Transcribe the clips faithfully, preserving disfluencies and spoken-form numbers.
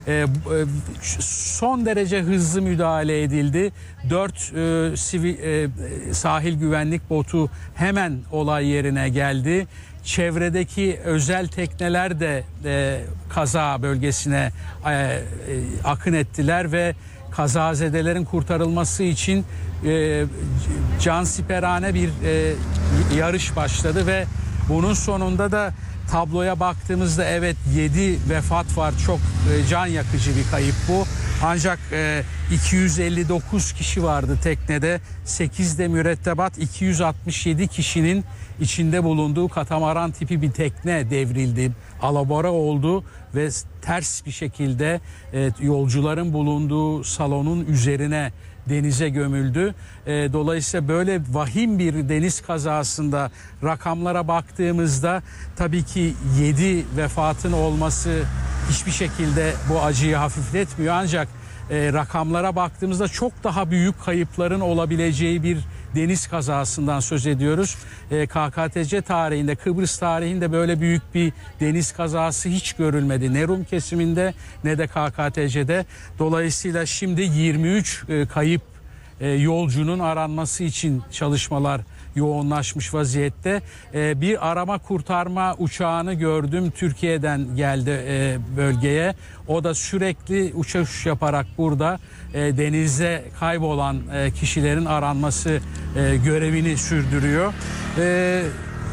E, son derece hızlı müdahale edildi. Dört e, sivil, e, sahil güvenlik botu hemen olay yerine geldi. Çevredeki özel tekneler de e, kaza bölgesine e, e, akın ettiler ve kazazedelerin kurtarılması için e, cansiperane bir e, yarış başladı ve bunun sonunda da tabloya baktığımızda evet yedi vefat var, çok e, can yakıcı bir kayıp bu. Ancak e, iki yüz elli dokuz kişi vardı teknede, sekiz de mürettebat, iki yüz altmış yedi kişinin içinde bulunduğu katamaran tipi bir tekne devrildi, alabora oldu ve ters bir şekilde e, yolcuların bulunduğu salonun üzerine denize gömüldü. E, dolayısıyla böyle vahim bir deniz kazasında rakamlara baktığımızda tabii ki yedi vefatın olması hiçbir şekilde bu acıyı hafifletmiyor. Ancak e, rakamlara baktığımızda çok daha büyük kayıpların olabileceği bir deniz kazasından söz ediyoruz. E, K K T C tarihinde, Kıbrıs tarihinde böyle büyük bir deniz kazası hiç görülmedi. Ne Rum kesiminde ne de K K T C'de. Dolayısıyla şimdi yirmi üç e, kayıp e, yolcunun aranması için çalışmalar yoğunlaşmış vaziyette. E, bir arama kurtarma uçağını gördüm. Türkiye'den geldi e, bölgeye. O da sürekli uçuş yaparak burada e, denizde kaybolan e, kişilerin aranması e, görevini sürdürüyor. E,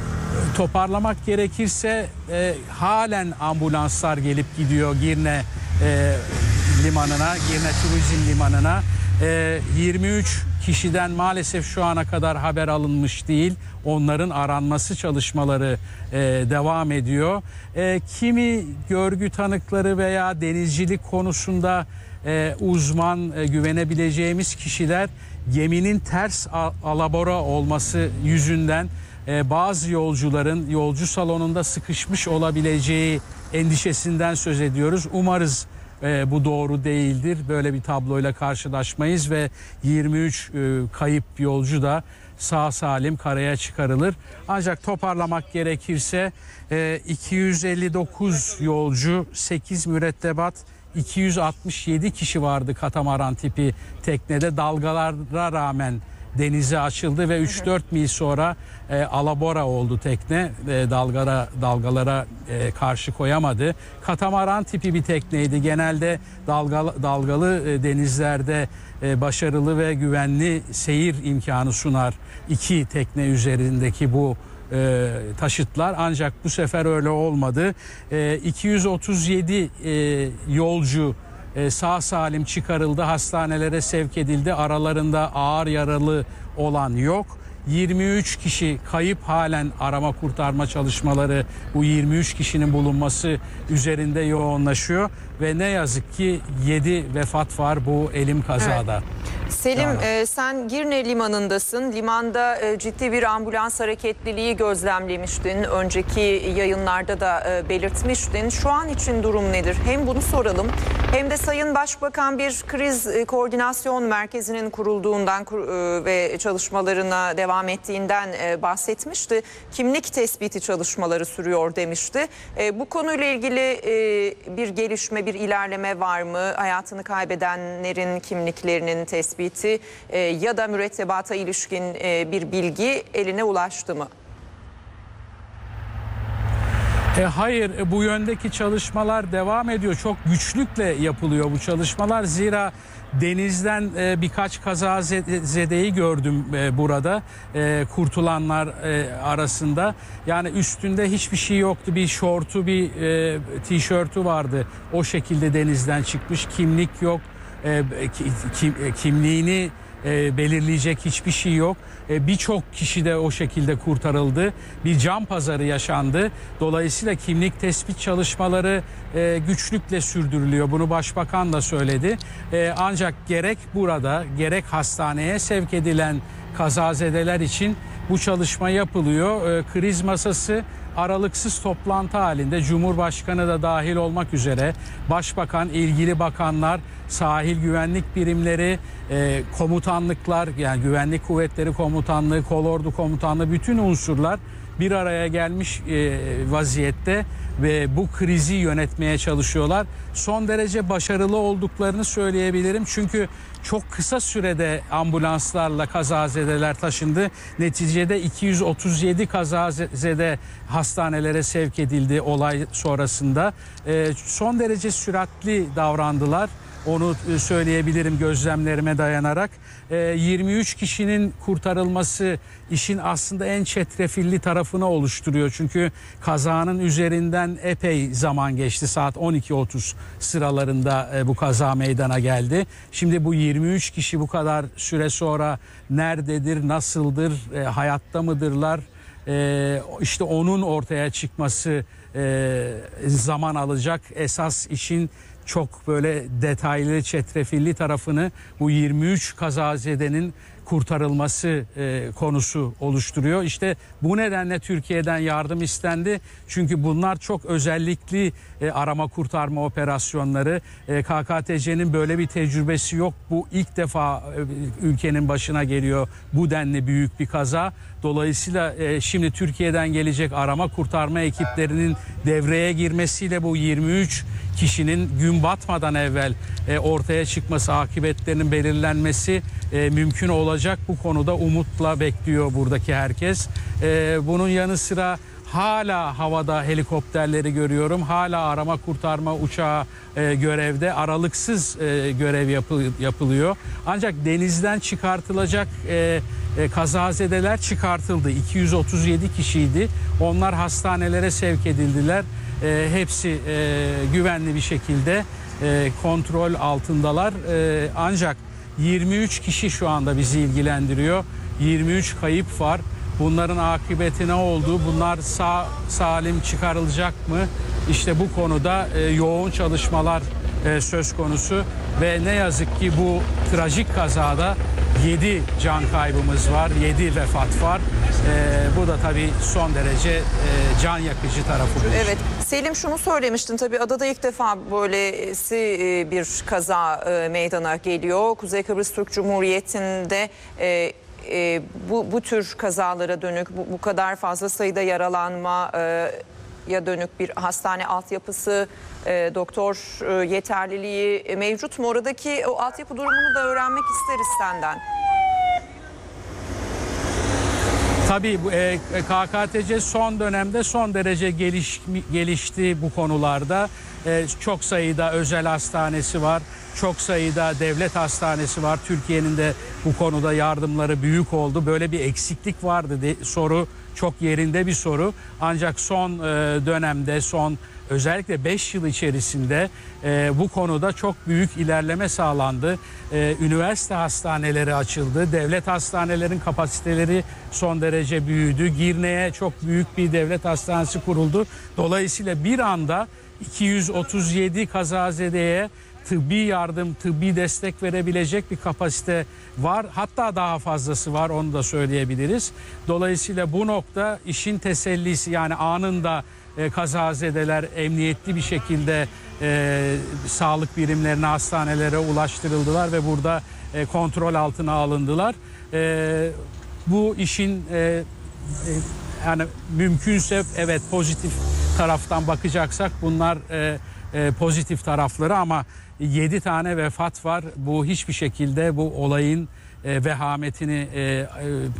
toparlamak gerekirse e, halen ambulanslar gelip gidiyor Girne e, limanına, Girne Turizm Limanı'na. E, yirmi üç kişiden maalesef şu ana kadar haber alınmış değil. Onların aranması çalışmaları e, devam ediyor. E, kimi görgü tanıkları veya denizcilik konusunda e, uzman, e, güvenebileceğimiz kişiler geminin ters alabora olması yüzünden e, bazı yolcuların yolcu salonunda sıkışmış olabileceği endişesinden söz ediyoruz. Umarız E, bu doğru değildir. Böyle bir tabloyla karşılaşmayız ve yirmi üç e, kayıp yolcu da sağ salim karaya çıkarılır. Ancak toparlamak gerekirse e, iki yüz elli dokuz yolcu, sekiz mürettebat, iki yüz altmış yedi kişi vardı katamaran tipi teknede. Dalgalara rağmen denize açıldı ve üç dört mil sonra e, alabora oldu tekne. E, dalgara dalgalara e, karşı koyamadı. Katamaran tipi bir tekneydi. Genelde dalgalı, dalgalı e, denizlerde e, başarılı ve güvenli seyir imkanı sunar iki tekne üzerindeki bu e, taşıtlar. Ancak bu sefer öyle olmadı. E, iki yüz otuz yedi e, yolcu sağ salim çıkarıldı, hastanelere sevk edildi. Aralarında ağır yaralı olan yok. yirmi üç kişi kayıp, halen arama kurtarma çalışmaları bu yirmi üç kişinin bulunması üzerinde yoğunlaşıyor ve ne yazık ki yedi vefat var bu elim kazada. Evet. Selim, e, sen Girne limanındasın. Limanda e, ciddi bir ambulans hareketliliği gözlemlemiştin. Önceki yayınlarda da e, belirtmiştin. Şu an için durum nedir? Hem bunu soralım hem de Sayın Başbakan bir kriz e, koordinasyon merkezinin kurulduğundan kur, e, ve çalışmalarına devam ettiğinden e, bahsetmişti. Kimlik tespiti çalışmaları sürüyor demişti. E, bu konuyla ilgili e, bir gelişme, bir ilerleme var mı? Hayatını kaybedenlerin kimliklerinin tespiti e, ya da mürettebata ilişkin e, bir bilgi eline ulaştı mı? E, hayır, e, bu yöndeki çalışmalar devam ediyor. Çok güçlükle yapılıyor bu çalışmalar. Zira denizden e, birkaç kazazedeyi gördüm e, burada. E, kurtulanlar e, arasında. Yani üstünde hiçbir şey yoktu. Bir şortu, bir e, tişörtü vardı. O şekilde denizden çıkmış. Kimlik yok. E, kim, kimliğini e, belirleyecek hiçbir şey yok. E, Birçok kişi de o şekilde kurtarıldı. Bir can pazarı yaşandı. Dolayısıyla kimlik tespit çalışmaları e, güçlükle sürdürülüyor. Bunu Başbakan da söyledi. E, ancak gerek burada gerek hastaneye sevk edilen kazazedeler için bu çalışma yapılıyor. E, kriz masası aralıksız toplantı halinde, Cumhurbaşkanı da dahil olmak üzere Başbakan, ilgili bakanlar, sahil güvenlik birimleri, e, komutanlıklar, yani güvenlik kuvvetleri komutanlığı, kolordu komutanlığı, bütün unsurlar bir araya gelmiş e, vaziyette ve bu krizi yönetmeye çalışıyorlar. Son derece başarılı olduklarını söyleyebilirim. Çünkü çok kısa sürede ambulanslarla kazazedeler taşındı. Neticede iki yüz otuz yedi kazazede hastanelere sevk edildi olay sonrasında. Ee, son derece süratli davrandılar. Onu söyleyebilirim gözlemlerime dayanarak. yirmi üç kişinin kurtarılması işin aslında en çetrefilli tarafını oluşturuyor. Çünkü kazanın üzerinden epey zaman geçti. Saat on iki otuz sıralarında bu kaza meydana geldi. Şimdi bu yirmi üç kişi bu kadar süre sonra nerededir, nasıldır, hayatta mıdırlar? İşte onun ortaya çıkması zaman alacak. Esas işin çok böyle detaylı, çetrefilli tarafını bu yirmi üç kazazedenin kurtarılması e, konusu oluşturuyor. İşte bu nedenle Türkiye'den yardım istendi. Çünkü bunlar çok özellikli e, arama kurtarma operasyonları. E, K K T C'nin böyle bir tecrübesi yok. Bu ilk defa e, ülkenin başına geliyor bu denli büyük bir kaza. Dolayısıyla e, şimdi Türkiye'den gelecek arama kurtarma ekiplerinin devreye girmesiyle bu yirmi üç kişinin gün batmadan evvel e, ortaya çıkması, akıbetlerinin belirlenmesi e, mümkün olacak. Bu konuda umutla bekliyor buradaki herkes. E, bunun yanı sıra hala havada helikopterleri görüyorum. Hala arama kurtarma uçağı e, görevde. Aralıksız e, görev yapı, yapılıyor. Ancak denizden çıkartılacak e, e, kazazedeler çıkartıldı. iki yüz otuz yedi kişiydi. Onlar hastanelere sevk edildiler. E, hepsi e, güvenli bir şekilde e, kontrol altındalar. E, ancak yirmi üç kişi şu anda bizi ilgilendiriyor. yirmi üç kayıp var. Bunların akıbeti ne oldu? Bunlar sağ salim çıkarılacak mı? İşte bu konuda e, yoğun çalışmalar e, söz konusu ve ne yazık ki bu trajik kazada yedi can kaybımız var, yedi vefat var. E, bu da tabii son derece e, can yakıcı tarafı bu. Evet. Selim, şunu söylemiştin, tabii adada ilk defa böylesi e, bir kaza e, meydana geliyor. Kuzey Kıbrıs Türk Cumhuriyeti'nde e, e, bu, bu tür kazalara dönük bu, bu kadar fazla sayıda yaralanma e, ya dönük bir hastane altyapısı, e, doktor e, yeterliliği mevcut mu? Oradaki o altyapı durumunu da öğrenmek isteriz senden. Tabii e, K K T C son dönemde son derece geliş, gelişti bu konularda. E, çok sayıda özel hastanesi var. Çok sayıda devlet hastanesi var. Türkiye'nin de bu konuda yardımları büyük oldu. Böyle bir eksiklik vardı. De, soru çok yerinde bir soru. Ancak son e, dönemde, son özellikle beş yıl içerisinde e, bu konuda çok büyük ilerleme sağlandı. E, üniversite hastaneleri açıldı. Devlet hastanelerin kapasiteleri son derece büyüdü. Girne'ye çok büyük bir devlet hastanesi kuruldu. Dolayısıyla bir anda iki yüz otuz yedi kazazedeye tıbbi yardım, tıbbi destek verebilecek bir kapasite var. Hatta daha fazlası var, onu da söyleyebiliriz. Dolayısıyla bu nokta işin tesellisi, yani anında e, kazazedeler emniyetli bir şekilde e, sağlık birimlerine, hastanelere ulaştırıldılar ve burada e, kontrol altına alındılar. E, bu işin e, e, yani mümkünse evet pozitif taraftan bakacaksak bunlar e, e, pozitif tarafları, ama yedi tane vefat var. Bu hiçbir şekilde bu olayın e, vehametini e, e,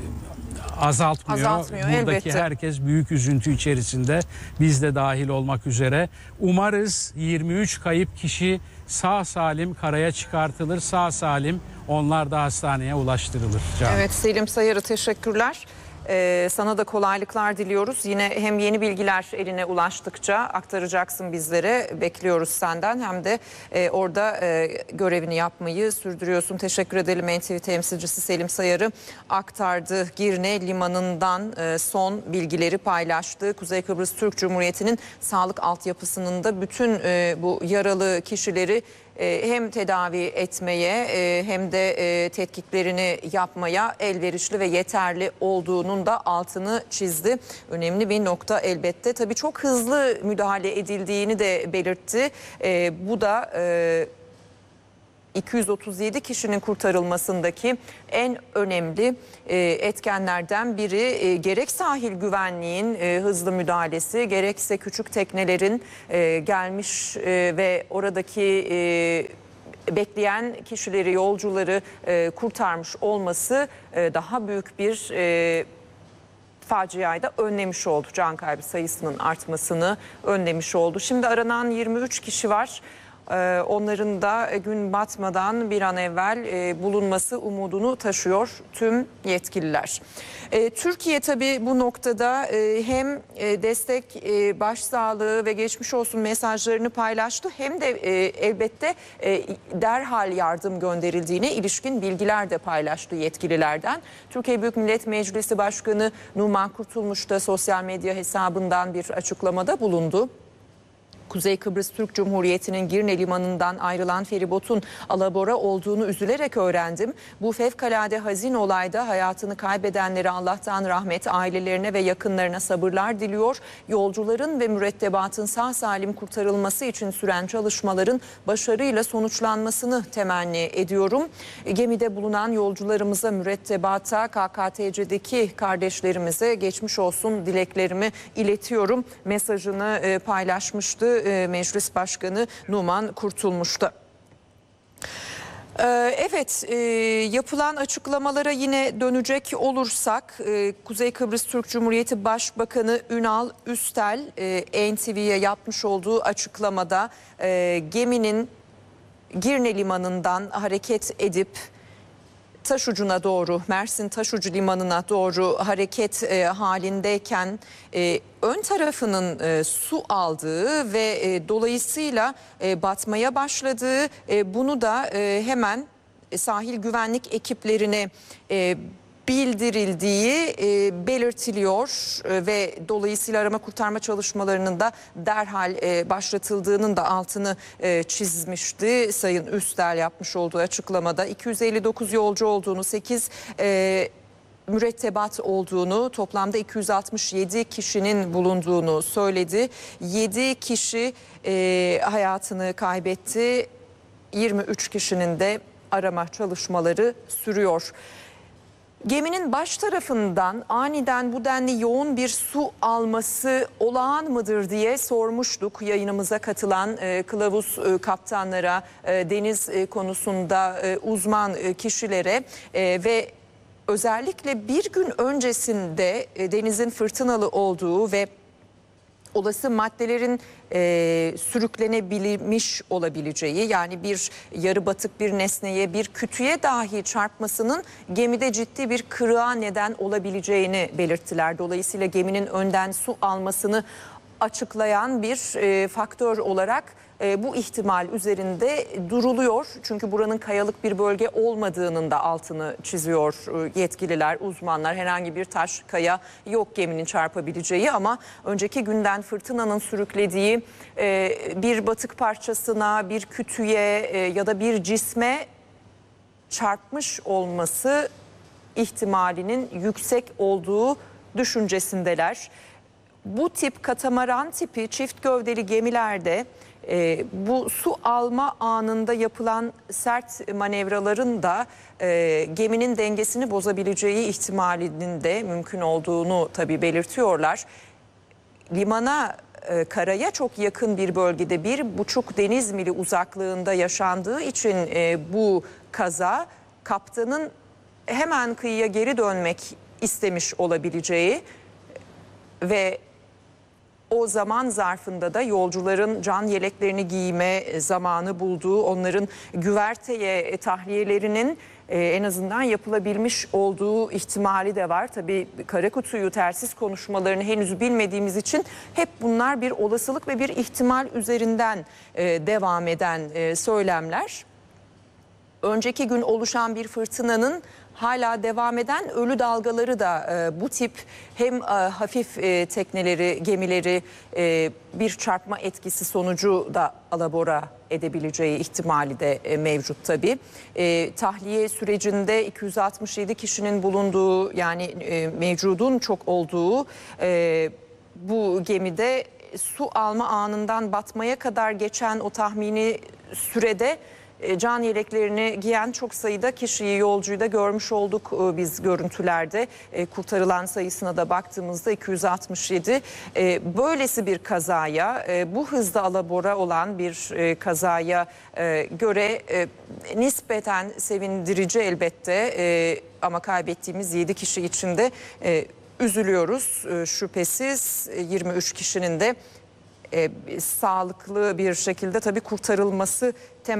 azaltmıyor. Azaltmıyor, Buradaki elbette. herkes büyük üzüntü içerisinde, biz de dahil olmak üzere. Umarız yirmi üç kayıp kişi sağ salim karaya çıkartılır, sağ salim onlar da hastaneye ulaştırılır. Canım. Evet, Selim Sayarı, teşekkürler. Ee, sana da kolaylıklar diliyoruz. Yine hem yeni bilgiler eline ulaştıkça aktaracaksın bizlere. Bekliyoruz senden. Hem de e, orada e, görevini yapmayı sürdürüyorsun. Teşekkür edelim. N T V temsilcisi Selim Sayarı aktardı. Girne limanından e, son bilgileri paylaştı. Kuzey Kıbrıs Türk Cumhuriyeti'nin sağlık altyapısının da bütün e, bu yaralı kişileri hem tedavi etmeye hem de tetkiklerini yapmaya elverişli ve yeterli olduğunun da altını çizdi. Önemli bir nokta elbette. Tabii çok hızlı müdahale edildiğini de belirtti. Bu da iki yüz otuz yedi kişinin kurtarılmasındaki en önemli e, etkenlerden biri. E, gerek sahil güvenliğin e, hızlı müdahalesi, gerekse küçük teknelerin e, gelmiş e, ve oradaki e, bekleyen kişileri, yolcuları e, kurtarmış olması e, daha büyük bir e, faciayı da önlemiş oldu. Can kaybı sayısının artmasını önlemiş oldu. Şimdi aranan yirmi üç kişi var. Ee, Onların da gün batmadan bir an evvel e, bulunması umudunu taşıyor tüm yetkililer. Ee, Türkiye tabii bu noktada e, hem e, destek, e, başsağlığı ve geçmiş olsun mesajlarını paylaştı, hem de e, elbette e, derhal yardım gönderildiğine ilişkin bilgiler de paylaştı yetkililerden. Türkiye Büyük Millet Meclisi Başkanı Numan Kurtulmuş da sosyal medya hesabından bir açıklamada bulundu. Kuzey Kıbrıs Türk Cumhuriyeti'nin Girne Limanı'ndan ayrılan feribotun alabora olduğunu üzülerek öğrendim. Bu fevkalade hazin olayda hayatını kaybedenlere Allah'tan rahmet, ailelerine ve yakınlarına sabırlar diliyor. Yolcuların ve mürettebatın sağ salim kurtarılması için süren çalışmaların başarıyla sonuçlanmasını temenni ediyorum. Gemide bulunan yolcularımıza, mürettebata, K K T C'deki kardeşlerimize geçmiş olsun dileklerimi iletiyorum mesajını paylaşmıştı Meclis Başkanı Numan Kurtulmuş'ta. Evet, yapılan açıklamalara yine dönecek olursak, Kuzey Kıbrıs Türk Cumhuriyeti Başbakanı Ünal Üstel N T V'ye yapmış olduğu açıklamada geminin Girne Limanı'ndan hareket edip Taşucu'na doğru, Mersin Taşucu Limanı'na doğru hareket e, halindeyken e, ön tarafının e, su aldığı ve e, dolayısıyla e, batmaya başladığı, e, bunu da e, hemen e, sahil güvenlik ekiplerine e, bildirildiği e, belirtiliyor e, ve dolayısıyla arama kurtarma çalışmalarının da derhal e, başlatıldığının da altını e, çizmişti Sayın Üstel yapmış olduğu açıklamada. iki yüz elli dokuz yolcu olduğunu, sekiz e, mürettebat olduğunu, toplamda iki yüz altmış yedi kişinin bulunduğunu söyledi. yedi kişi e, hayatını kaybetti. yirmi üç kişinin de arama çalışmaları sürüyor. Geminin baş tarafından aniden bu denli yoğun bir su alması olağan mıdır diye sormuştuk yayınımıza katılan e, kılavuz e, kaptanlara, e, deniz e, konusunda e, uzman e, kişilere e, ve özellikle bir gün öncesinde e, denizin fırtınalı olduğu ve olası maddelerin e, sürüklenebilmiş olabileceği, yani bir yarı batık bir nesneye, bir kütüğe dahi çarpmasının gemide ciddi bir kırığa neden olabileceğini belirttiler. Dolayısıyla geminin önden su almasını açıklayan bir e, faktör olarak e, bu ihtimal üzerinde duruluyor. Çünkü buranın kayalık bir bölge olmadığının da altını çiziyor e, yetkililer, uzmanlar. Herhangi bir taş, kaya yok geminin çarpabileceği, ama önceki günden fırtınanın sürüklediği e, bir batık parçasına, bir kütüğe e, ya da bir cisme çarpmış olması ihtimalinin yüksek olduğu düşüncesindeler. Bu tip katamaran tipi çift gövdeli gemilerde e, bu su alma anında yapılan sert manevraların da e, geminin dengesini bozabileceği ihtimalinin de mümkün olduğunu tabii belirtiyorlar. Limana, e, karaya çok yakın bir bölgede, bir buçuk deniz mili uzaklığında yaşandığı için e, bu kaza, kaptanın hemen kıyıya geri dönmek istemiş olabileceği ve o zaman zarfında da yolcuların can yeleklerini giyme zamanı bulduğu, onların güverteye tahliyelerinin en azından yapılabilmiş olduğu ihtimali de var. Tabii kara kutuyu, telsiz konuşmalarını henüz bilmediğimiz için hep bunlar bir olasılık ve bir ihtimal üzerinden devam eden söylemler. Önceki gün oluşan bir fırtınanın hala devam eden ölü dalgaları da e, bu tip hem e, hafif e, tekneleri, gemileri e, bir çarpma etkisi sonucu da alabora edebileceği ihtimali de e, mevcut tabii. E, tahliye sürecinde iki yüz altmış yedi kişinin bulunduğu, yani e, mevcudun çok olduğu e, bu gemide su alma anından batmaya kadar geçen o tahmini sürede e, can yeleklerini giyen çok sayıda kişiyi, yolcuyu da görmüş olduk e, biz görüntülerde. E, kurtarılan sayısına da baktığımızda iki yüz altmış yedi. E, böylesi bir kazaya, e, bu hızda alabora olan bir e, kazaya e, göre e, nispeten sevindirici elbette e, ama kaybettiğimiz yedi kişi için de e, üzülüyoruz. E, şüphesiz e, yirmi üç kişinin de E, sağlıklı bir şekilde tabii kurtarılması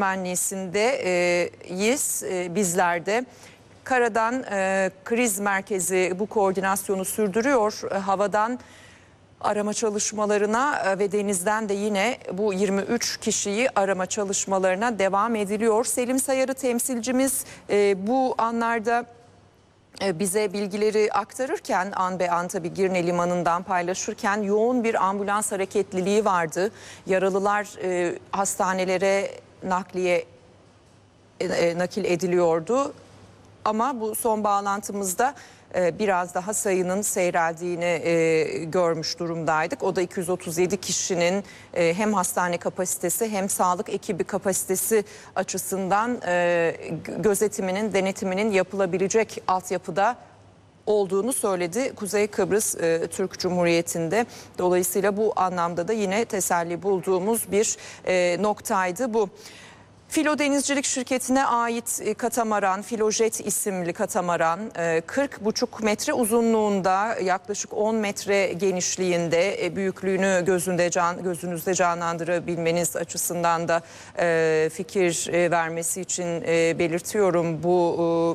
temennisindeyiz e, bizler de. Karadan e, kriz merkezi bu koordinasyonu sürdürüyor. E, havadan arama çalışmalarına e, ve denizden de yine bu yirmi üç kişiyi arama çalışmalarına devam ediliyor. Selim Sayarı temsilcimiz e, bu anlarda bize bilgileri aktarırken, an be an tabii Girne Limanı'ndan paylaşırken yoğun bir ambulans hareketliliği vardı. Yaralılar e, hastanelere nakliye e, nakil ediliyordu. Ama bu son bağlantımızda e, biraz daha sayının seyreldiğini e, görmüş durumdaydık. O da iki yüz otuz yedi kişinin e, hem hastane kapasitesi hem sağlık ekibi kapasitesi açısından e, gözetiminin, denetiminin yapılabilecek altyapıda olduğunu söyledi Kuzey Kıbrıs e, Türk Cumhuriyeti'nde. Dolayısıyla bu anlamda da yine teselli bulduğumuz bir e, noktaydı bu. Filo Denizcilik Şirketi'ne ait katamaran, Filojet isimli katamaran kırk buçuk metre uzunluğunda, yaklaşık on metre genişliğinde, büyüklüğünü gözünde can, gözünüzde canlandırabilmeniz açısından da fikir vermesi için belirtiyorum bu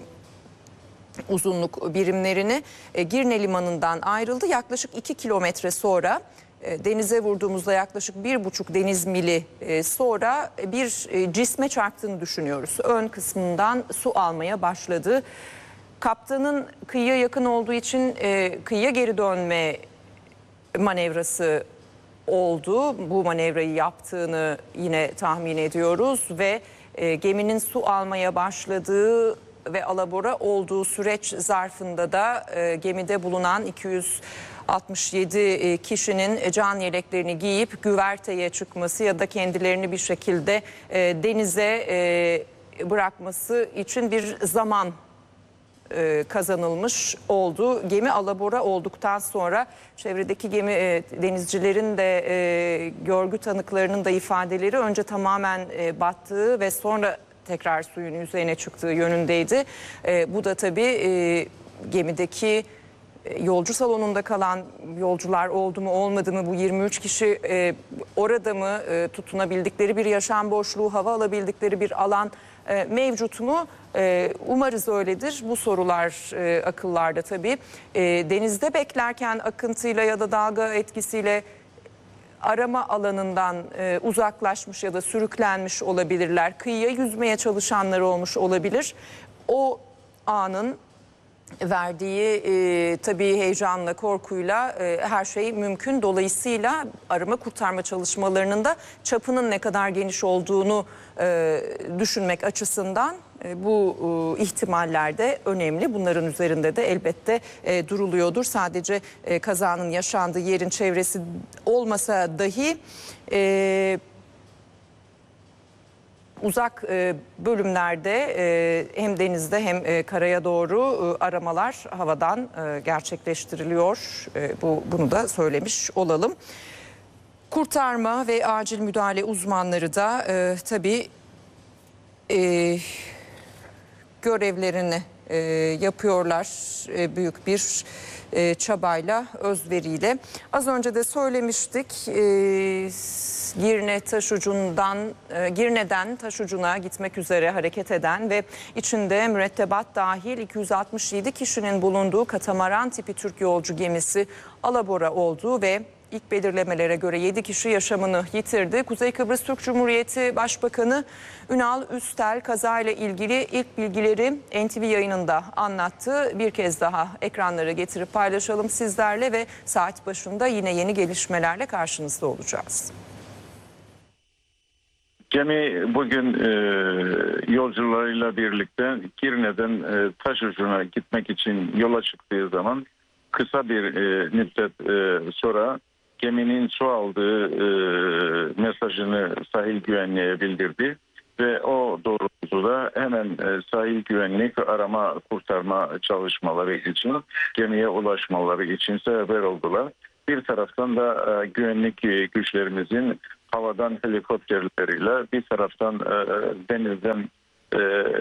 uzunluk birimlerini. Girne Limanı'ndan ayrıldı. Yaklaşık iki kilometre sonra denize vurduğumuzda yaklaşık bir buçuk deniz mili sonra bir cisme çarptığını düşünüyoruz. Ön kısmından su almaya başladı. Kaptanın kıyıya yakın olduğu için kıyıya geri dönme manevrası oldu. Bu manevrayı yaptığını yine tahmin ediyoruz ve geminin su almaya başladığı ve alabora olduğu süreç zarfında da gemide bulunan iki yüz altmış yedi kişinin can yeleklerini giyip güverteye çıkması ya da kendilerini bir şekilde denize bırakması için bir zaman kazanılmış oldu. Gemi alabora olduktan sonra çevredeki gemi denizcilerin de görgü tanıklarının da ifadeleri önce tamamen battığı ve sonra tekrar suyun yüzeyine çıktığı yönündeydi. Bu da tabii gemideki yolcu salonunda kalan yolcular oldu mu olmadı mı, bu yirmi üç kişi e, orada mı e, tutunabildikleri bir yaşam boşluğu, hava alabildikleri bir alan e, mevcut mu? E, umarız öyledir. Bu sorular e, akıllarda tabii. E, denizde beklerken akıntıyla ya da dalga etkisiyle arama alanından e, uzaklaşmış ya da sürüklenmiş olabilirler. Kıyıya yüzmeye çalışanlar olmuş olabilir. O anın verdiği e, tabii heyecanla, korkuyla e, her şey mümkün. Dolayısıyla arama kurtarma çalışmalarının da çapının ne kadar geniş olduğunu e, düşünmek açısından e, bu e, ihtimaller de önemli. Bunların üzerinde de elbette e, duruluyordur. Sadece e, kazanın yaşandığı yerin çevresi olmasa dahi E, uzak e, bölümlerde e, hem denizde hem e, karaya doğru e, aramalar havadan e, gerçekleştiriliyor. E, bu bunu da söylemiş olalım. Kurtarma ve acil müdahale uzmanları da e, tabii e, görevlerini e, yapıyorlar e, büyük bir e, çabayla, özveriyle. Az önce de söylemiştik. E, Girne Taşucu'ndan, e, Girne'den Taşucu'na gitmek üzere hareket eden ve içinde mürettebat dahil iki yüz altmış yedi kişinin bulunduğu katamaran tipi Türk yolcu gemisi alabora oldu ve ilk belirlemelere göre yedi kişi yaşamını yitirdi. Kuzey Kıbrıs Türk Cumhuriyeti Başbakanı Ünal Üstel kazayla ilgili ilk bilgileri N T V yayınında anlattı. Bir kez daha ekranlara getirip paylaşalım sizlerle ve saat başında yine yeni gelişmelerle karşınızda olacağız. Gemi bugün e, yolcularıyla birlikte Girne'den e, Taşucu'na gitmek için yola çıktığı zaman kısa bir e, müddet e, sonra geminin su aldığı e, mesajını sahil güvenliğe bildirdi ve o doğrultuda hemen e, sahil güvenlik arama kurtarma çalışmaları için gemiye ulaşmaları için seferber oldular. Bir taraftan da e, güvenlik e, güçlerimizin havadan helikopterleriyle, bir taraftan e, denizden e,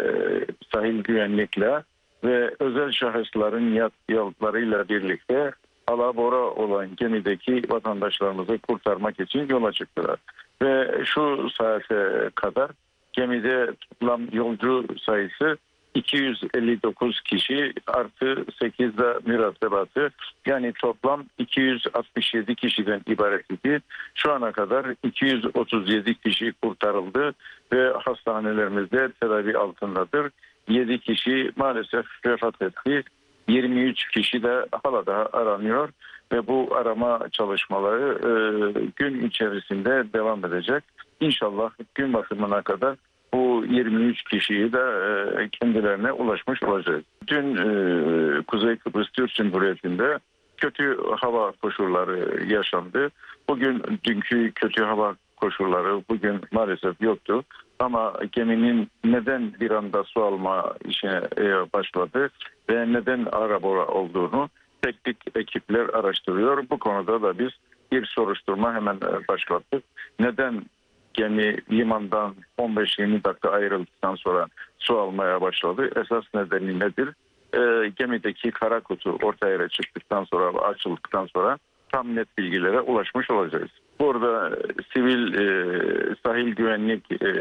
sahil güvenlikle ve özel şahısların yat yollarıyla birlikte alabora olan gemideki vatandaşlarımızı kurtarmak için yola çıktılar. Ve şu saate kadar gemide toplam yolcu sayısı iki yüz elli dokuz kişi artı sekiz de mürettebatı, yani toplam iki yüz altmış yedi kişiden ibaret idi. Şu ana kadar iki yüz otuz yedi kişi kurtarıldı ve hastanelerimizde tedavi altındadır. yedi kişi maalesef vefat etti. yirmi üç kişi de hala daha aranıyor ve bu arama çalışmaları e, gün içerisinde devam edecek. İnşallah gün batımına kadar bu yirmi üç kişiyi de e, kendilerine ulaşmış olacak. Dün e, Kuzey Kıbrıs Türk Cumhuriyeti'nde kötü hava koşulları yaşandı. Bugün dünkü kötü hava koşulları bugün maalesef yoktu. Ama geminin neden bir anda su alma işine e, başladı ve neden arabora olduğunu teknik ekipler araştırıyor. Bu konuda da biz bir soruşturma hemen e, başlattık. Neden gemi limandan on beş yirmi dakika ayrıldıktan sonra su almaya başladı? Esas nedeni nedir? E, gemideki kara kutu ortaya çıktıktan sonra, açıldıktan sonra tam net bilgilere ulaşmış olacağız. Burada sivil e, sahil güvenlik e,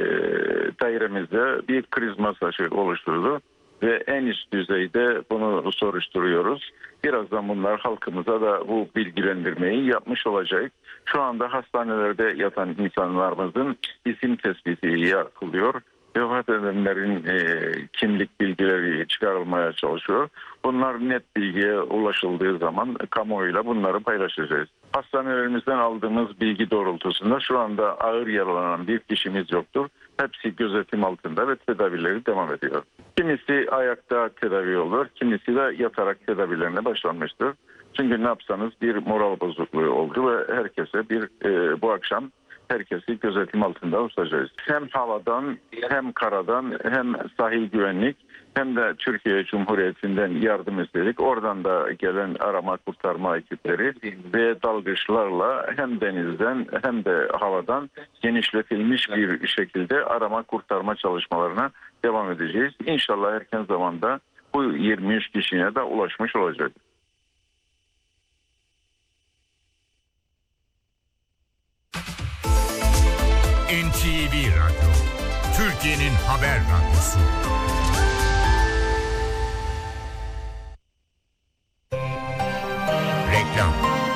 dairemizde bir kriz masajı oluşturdu ve en üst düzeyde bunu soruşturuyoruz. Birazdan bunlar halkımıza da bu bilgilendirmeyi yapmış olacak. Şu anda hastanelerde yatan insanlarımızın isim tespiti yapılıyor. Vefat edenlerin e, kimlik bilgileri çıkarılmaya çalışıyor. Bunlar net bilgiye ulaşıldığı zaman kamuoyuyla bunları paylaşacağız. Hastanelerimizden aldığımız bilgi doğrultusunda şu anda ağır yaralanan bir kişimiz yoktur. Hepsi gözetim altında ve tedavileri devam ediyor. Kimisi ayakta tedavi olur, kimisi de yatarak tedavilerine başlanmıştır. Çünkü ne yapsanız bir moral bozukluğu oldu ve herkese bir e, bu akşam herkesi gözetim altında tutacağız. Hem havadan hem karadan hem sahil güvenlik hem de Türkiye Cumhuriyeti'nden yardım istedik. Oradan da gelen arama kurtarma ekipleri ve dalgıçlarla hem denizden hem de havadan genişletilmiş bir şekilde arama kurtarma çalışmalarına devam edeceğiz. İnşallah erken zamanda bu yirmi üç kişiye de ulaşmış olacak. N T V Radyo, Türkiye'nin haber radyosu. Reklam.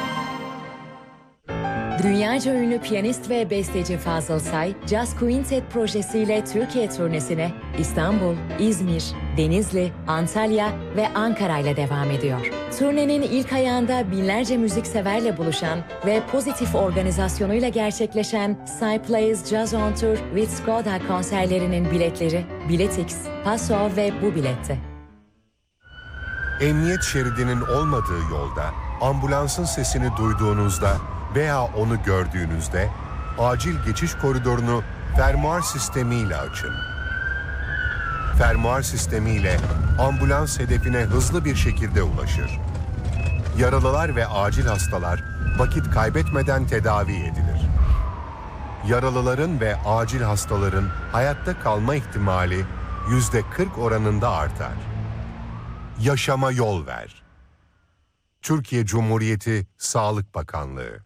Dünyaca ünlü piyanist ve besteci Fazıl Say, Jazz Quintet projesiyle Türkiye turnesine İstanbul, İzmir, Denizli, Antalya ve Ankara ile devam ediyor. Turnenin ilk ayağında binlerce müzikseverle buluşan ve pozitif organizasyonuyla gerçekleşen Say Plays Jazz on Tour with Skoda konserlerinin biletleri Biletix, Paso ve Bu Bilet'te. Emniyet şeridinin olmadığı yolda ambulansın sesini duyduğunuzda veya onu gördüğünüzde acil geçiş koridorunu fermuar sistemiyle açın. Fermuar sistemiyle ambulans hedefine hızlı bir şekilde ulaşır. Yaralılar ve acil hastalar vakit kaybetmeden tedavi edilir. Yaralıların ve acil hastaların hayatta kalma ihtimali yüzde kırk oranında artar. Yaşama yol ver. Türkiye Cumhuriyeti Sağlık Bakanlığı.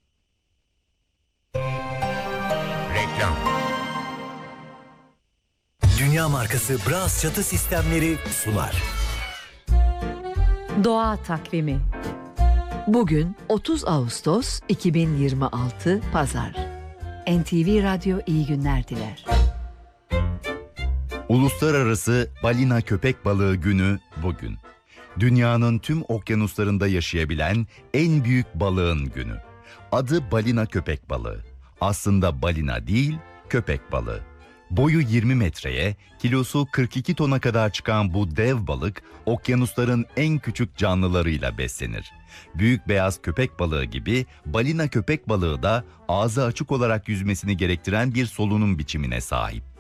Reklam. Dünya markası Bras çatı sistemleri sunar. Doğa takvimi. Bugün otuz Ağustos iki bin yirmi altı Pazar. N T V Radyo iyi günler diler. Uluslararası Balina Köpek Balığı Günü bugün. Dünyanın tüm okyanuslarında yaşayabilen en büyük balığın günü. Adı balina köpek balığı. Aslında balina değil, köpek balığı. Boyu yirmi metreye, kilosu kırk iki tona kadar çıkan bu dev balık, okyanusların en küçük canlılarıyla beslenir. Büyük beyaz köpek balığı gibi balina köpek balığı da ağzı açık olarak yüzmesini gerektiren bir solunum biçimine sahip.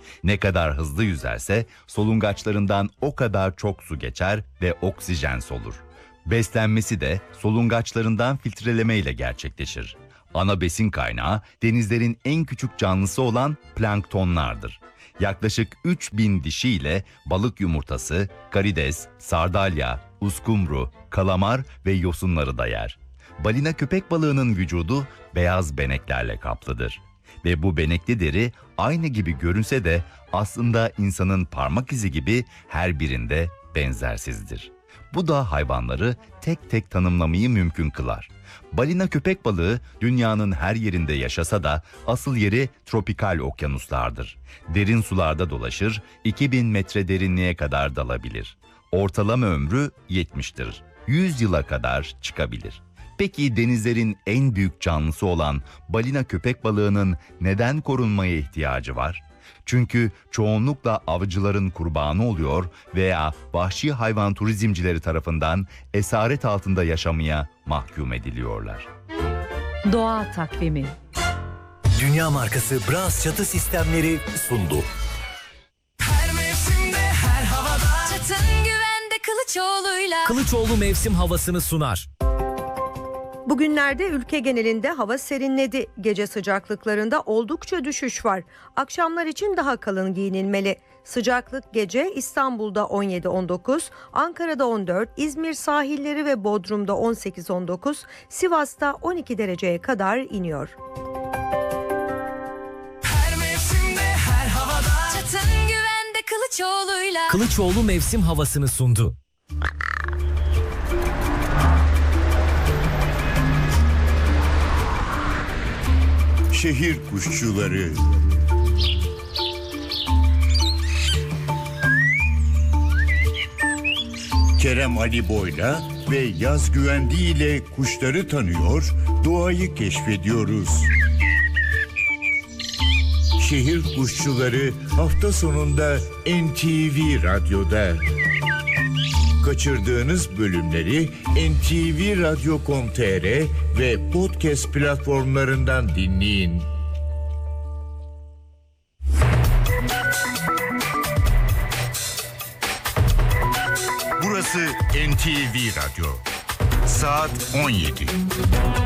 Ne kadar hızlı yüzerse solungaçlarından o kadar çok su geçer ve oksijen solur. Beslenmesi de solungaçlarından filtreleme ile gerçekleşir. Ana besin kaynağı denizlerin en küçük canlısı olan planktonlardır. Yaklaşık üç bin dişiyle balık yumurtası, karides, sardalya, uskumru, kalamar ve yosunları da yer. Balina köpek balığının vücudu beyaz beneklerle kaplıdır. Ve bu benekli deri aynı gibi görünse de aslında insanın parmak izi gibi her birinde benzersizdir. Bu da hayvanları tek tek tanımlamayı mümkün kılar. Balina köpek balığı dünyanın her yerinde yaşasa da asıl yeri tropikal okyanuslardır. Derin sularda dolaşır, iki bin metre derinliğe kadar dalabilir. Ortalama ömrü yetmiştir. yüz yıla kadar çıkabilir. Peki denizlerin en büyük canlısı olan balina köpek balığının neden korunmaya ihtiyacı var? Çünkü çoğunlukla avcıların kurbanı oluyor veya vahşi hayvan turizmcileri tarafından esaret altında yaşamaya mahkum ediliyorlar. Doğa takvimi. Dünya markası Bras çatı sistemleri sundu. Her mevsimde, her havada. Çatın güvende Kılıçoğlu'yla. Kılıçoğlu mevsim havasını sunar. Bugünlerde ülke genelinde hava serinledi. Gece sıcaklıklarında oldukça düşüş var. Akşamlar için daha kalın giyinilmeli. Sıcaklık gece İstanbul'da on yedi on dokuz, Ankara'da on dört, İzmir sahilleri ve Bodrum'da on sekiz on dokuz, Sivas'ta on iki dereceye kadar iniyor. Her mevsimde, her havada. Çatın güvende Kılıçoğlu'yla. Kılıçoğlu mevsim havasını sundu. Şehir kuşçuları. Kerem Ali Boy'la ve Yaz Güvendi ile kuşları tanıyor, doğayı keşfediyoruz. Şehir kuşçuları hafta sonunda N T V Radyo'da. Kaçırdığınız bölümleri en te ve radyo nokta com nokta tr ve podcast platformlarından dinleyin. Burası N T V Radyo. Saat on yedi.